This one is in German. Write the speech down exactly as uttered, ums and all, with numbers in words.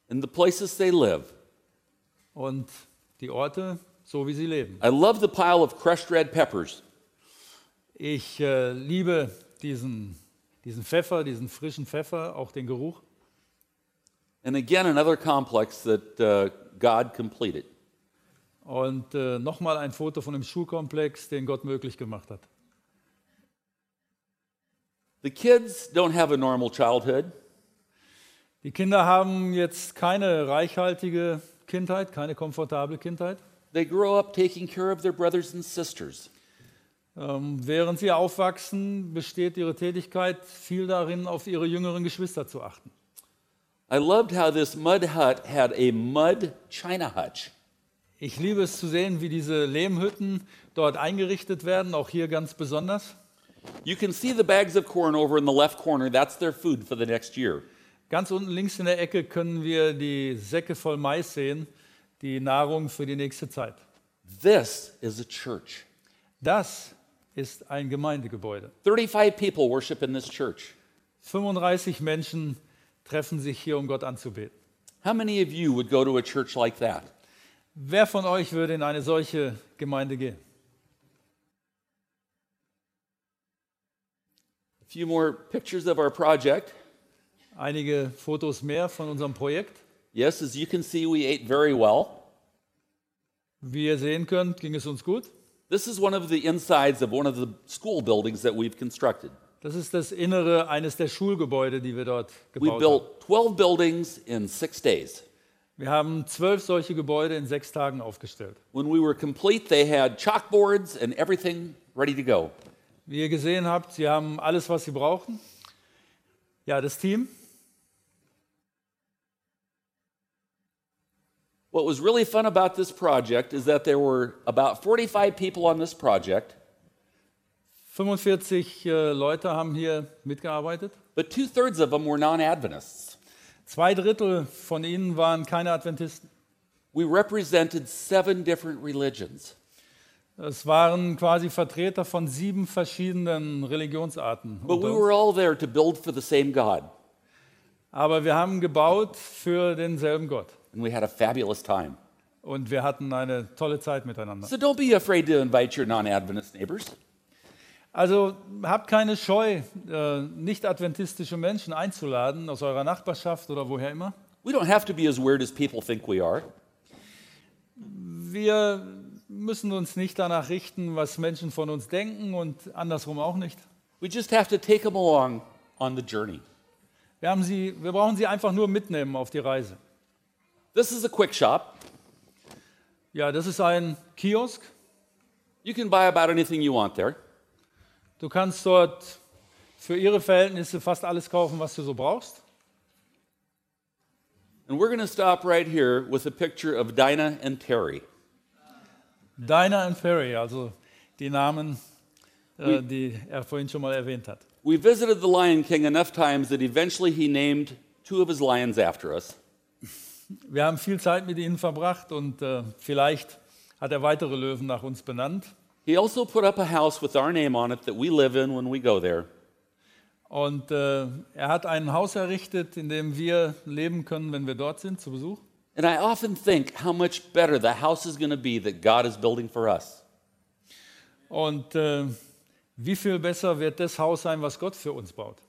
and the places they live. Und die Orte, so wie sie leben. I love the pile of crushed red peppers. Ich äh, liebe diesen, diesen Pfeffer, diesen frischen Pfeffer, auch den Geruch. And again, another complex that uh, God completed. Und äh, nochmal ein Foto von dem Schulkomplex, den Gott möglich gemacht hat. The kids don't have a normal childhood. Die Kinder haben jetzt keine reichhaltige Kindheit, keine komfortable Kindheit. They grow up taking care of their brothers and sisters. Ähm, während sie aufwachsen, besteht ihre Tätigkeit viel darin, auf ihre jüngeren Geschwister zu achten. I loved how this mud hut had a mud china hutch. Ich liebe es zu sehen, wie diese Lehmhütten dort eingerichtet werden, auch hier ganz besonders. You can see the bags of corn over in the left corner. That's their food for the next year. Ganz unten links in der Ecke können wir die Säcke voll Mais sehen, die Nahrung für die nächste Zeit. This is a church. Das ist ein Gemeindegebäude. thirty-five people worship in this church. fünfunddreißig Menschen treffen sich hier, um Gott anzubeten. How many of you would go to a church like that? Wer von euch würde in eine solche Gemeinde gehen? A few more pictures of our project. Einige Fotos mehr von unserem Projekt. Yes, as you can see, we ate very well. Wie ihr sehen könnt, ging es uns gut. This is one of the insides of one of the school buildings that we've constructed. Das ist das Innere eines der Schulgebäude, die wir dort We gebaut haben. built twelve buildings in six days. Wir haben zwölf solche Gebäude in sechs Tagen aufgestellt. When we were complete, they had chalkboards and everything ready to go. Wie ihr gesehen habt, sie haben alles, was sie brauchen. Ja, das Team. What was really fun about this project is that there were about forty-five people on this project, fünfundvierzig äh, Leute haben hier mitgearbeitet. but two-thirds of them were non-Adventists. Zwei Drittel von ihnen waren keine Adventisten. We represented seven different religions. Es waren quasi Vertreter von sieben verschiedenen Religionsarten. But we unter uns. were all there to build for the same God, Aber wir haben gebaut für denselben Gott. and we had a fabulous time. Und wir hatten eine tolle Zeit miteinander. So don't be afraid to invite your non-Adventist neighbors. Also habt keine Scheu, äh, nicht-adventistische Menschen einzuladen aus eurer Nachbarschaft oder woher immer. We don't have to be as weird as people think we are. Wir müssen uns nicht danach richten, was Menschen von uns denken und andersrum auch nicht. We just have to take them along on the journey. Wir, haben sie, wir brauchen sie einfach nur mitnehmen auf die Reise. This is a quick shop. Ja, das ist ein Kiosk. You can buy about anything you want there. Du kannst dort für ihre Verhältnisse fast alles kaufen, was du so brauchst. And we're going to stop right here with a picture of Dinah and Terry. Dinah und Ferry, also die Namen, äh, die er vorhin schon mal erwähnt hat. We visited the Lion King enough times that eventually he named two of his lions after us. Wir haben viel Zeit mit ihnen verbracht und äh, vielleicht hat er weitere Löwen nach uns benannt. He also put up a house with our name on it that we live in when we go there. Und äh, er hat ein Haus errichtet, in dem wir leben können, wenn wir dort sind, zu Besuch. And I often think how much better the house is going to be that God is building for us. Und äh, wie viel besser wird das Haus sein, was Gott für uns baut.